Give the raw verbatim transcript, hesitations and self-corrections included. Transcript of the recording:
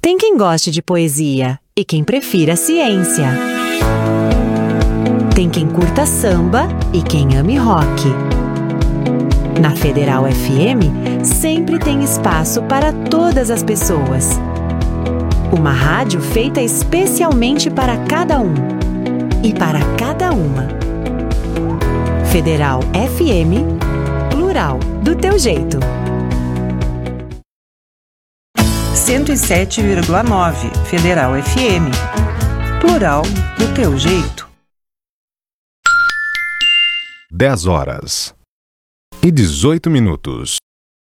Tem quem goste de poesia e quem prefira ciência. Tem quem curta samba e quem ame rock. Na Federal F M, sempre tem espaço para todas as pessoas. Uma rádio feita especialmente para cada um e para cada uma. Federal F M, plural, do teu jeito. cento e sete vírgula nove Federal F M, plural, do teu jeito. dez horas e dezoito minutos.